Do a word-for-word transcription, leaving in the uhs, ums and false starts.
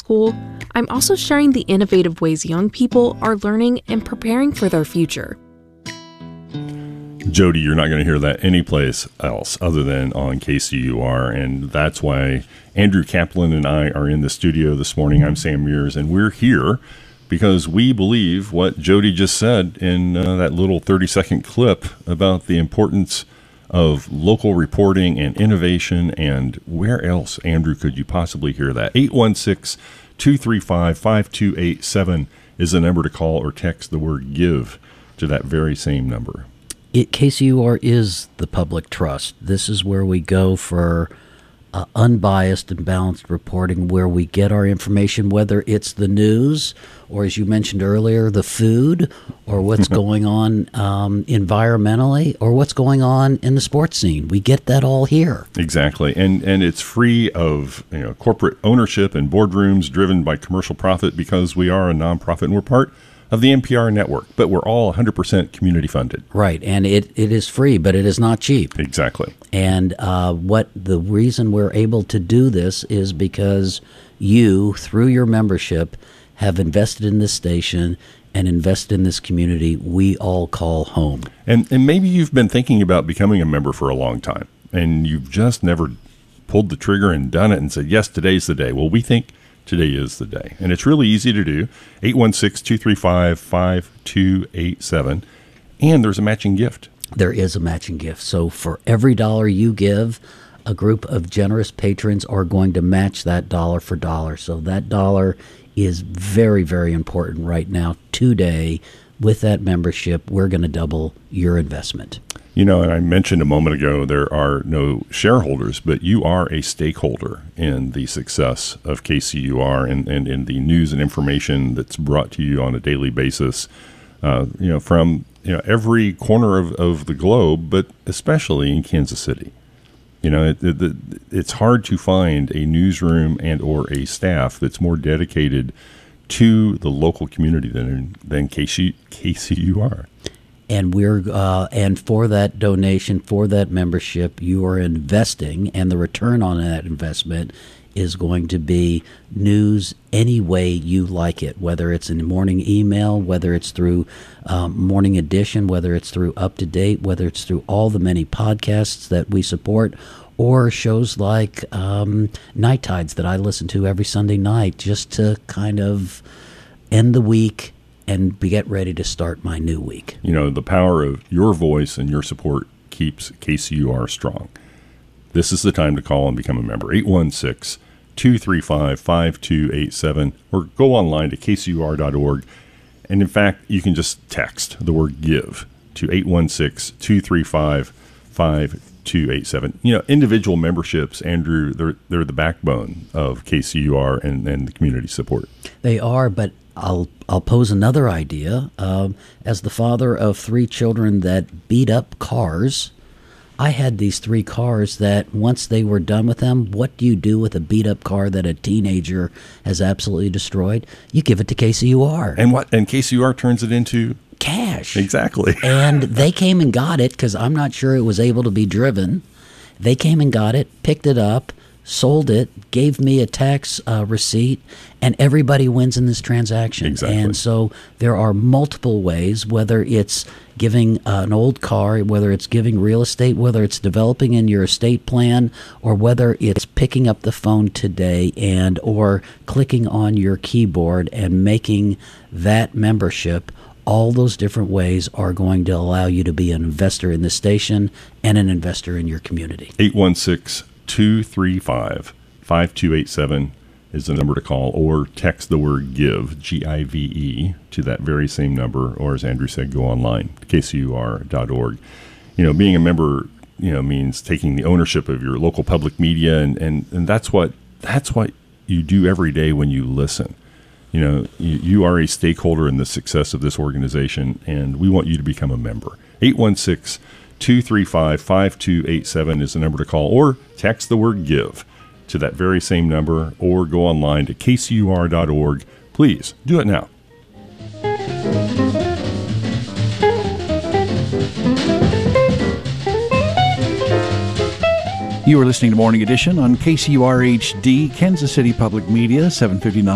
school, I'm also sharing the innovative ways young people are learning and preparing for their future. Jody, you're not going to hear that anyplace else other than on K C U R, and that's why Andrew Kaplan and I are in the studio this morning. I'm Sam Mears, and we're here because we believe what Jody just said in uh, that little thirty-second clip about the importance of local reporting and innovation. And where else, Andrew, could you possibly hear that? eight one six, two three five, five two eight seven is the number to call, or text the word GIVE to that very same number. It, K C U R is the public trust. This is where we go for uh, unbiased and balanced reporting, where we get our information, whether it's the news or, as you mentioned earlier, the food, or what's going on um, environmentally, or what's going on in the sports scene. We get that all here. Exactly. And and it's free of you know corporate ownership and boardrooms driven by commercial profit, because we are a nonprofit and we're part of the N P R network, but we're all one hundred percent community funded. Right, and it, it is free, but it is not cheap. Exactly. And uh, what the reason we're able to do this is because you, through your membership, have invested in this station and invested in this community we all call home. And and maybe you've been thinking about becoming a member for a long time, and you've just never pulled the trigger and done it and said, yes, today's the day. Well, we think today is the day. And it's really easy to do. eight one six, two three five, five two eight seven. And there's a matching gift. There is a matching gift. So for every dollar you give, a group of generous patrons are going to match that dollar for dollar. So that dollar is very, very important right now. Today, with that membership, we're going to double your investment. You know, and I mentioned a moment ago, there are no shareholders, but you are a stakeholder in the success of K C U R and, and in the news and information that's brought to you on a daily basis, uh, you know, from you know every corner of, of the globe, but especially in Kansas City. You know, it, it, it's hard to find a newsroom and or a staff that's more dedicated to the local community than than K C U R. And we're uh, and for that donation, for that membership, you are investing, and the return on that investment is going to be news any way you like it, whether it's in the morning email, whether it's through um, Morning Edition, whether it's through Up to Date, whether it's through all the many podcasts that we support, or shows like um, Night Tides that I listen to every Sunday night just to kind of end the week and get ready to start my new week. You know, the power of your voice and your support keeps K C U R strong. This is the time to call and become a member. eight one six, two three five, five two eight seven, or go online to K C U R dot org. And in fact, you can just text the word GIVE to eight one six, two three five, five two eight seven. You know, individual memberships, Andrew, they're, they're the backbone of K C U R and, and the community support. They are, but I'll I'll pose another idea. Um, as the father of three children that beat up cars, I had these three cars that once they were done with them, what do you do with a beat up car that a teenager has absolutely destroyed? You give it to K C U R. And what? And K C U R turns it into cash. Exactly. And they came and got it because I'm not sure it was able to be driven. They came and got it, picked it up, sold it, gave me a tax uh, receipt, and everybody wins in this transaction. Exactly. And so there are multiple ways, whether it's giving uh, an old car, whether it's giving real estate, whether it's developing in your estate plan, or whether it's picking up the phone today and or clicking on your keyboard and making that membership. All those different ways are going to allow you to be an investor in the station and an investor in your community. eight one six, two three five, five two eight seven is the number to call, or text the word GIVE, G I V E, to that very same number, or as Andrew said, go online, K C U R dot org. You know, being a member, you know, means taking the ownership of your local public media, and, and, and that's what that's what you do every day when you listen. You know, you, you are a stakeholder in the success of this organization, and we want you to become a member. eight one six, two three five, five two eight seven is the number to call, or text the word GIVE to that very same number, or go online to K C U R dot org. Please do it now. You are listening to Morning Edition on K C U R H D, Kansas City Public Media, seven fifty-nine.